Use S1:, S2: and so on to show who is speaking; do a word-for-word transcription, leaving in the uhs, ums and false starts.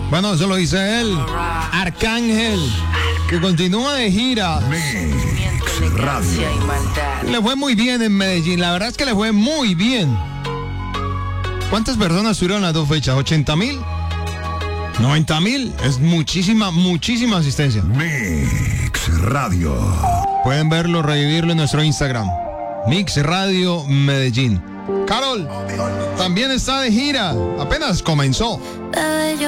S1: Bueno, eso lo dice él, Arcángel, que continúa de gira.
S2: Mix Radio.
S1: Le fue muy bien en Medellín, la verdad es que le fue muy bien. ¿Cuántas personas tuvieron las dos fechas? ¿ochenta mil? ¿noventa mil? Es muchísima, muchísima asistencia.
S2: Mix Radio.
S1: Pueden verlo, revivirlo en nuestro Instagram. Mix Radio Medellín. Carol también está de gira, apenas comenzó.